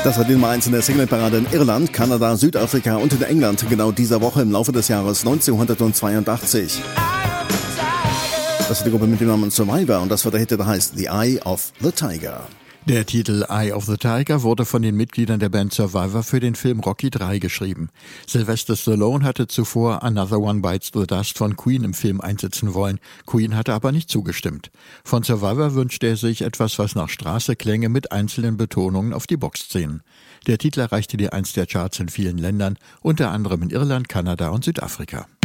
Das war die Nummer 1 in der Singleparade in Irland, Kanada, Südafrika und in England genau dieser Woche im Laufe des Jahres 1982. Das ist die Gruppe mit dem Namen Survivor und das war der Hit, der heißt The Eye of the Tiger. Der Titel Eye of the Tiger wurde von den Mitgliedern der Band Survivor für den Film Rocky 3 geschrieben. Sylvester Stallone hatte zuvor Another One Bites the Dust von Queen im Film einsetzen wollen. Queen hatte aber nicht zugestimmt. Von Survivor wünschte er sich etwas, was nach Straße klänge, mit einzelnen Betonungen auf die Boxszenen. Der Titel erreichte die 1 der Charts in vielen Ländern, unter anderem in Irland, Kanada und Südafrika.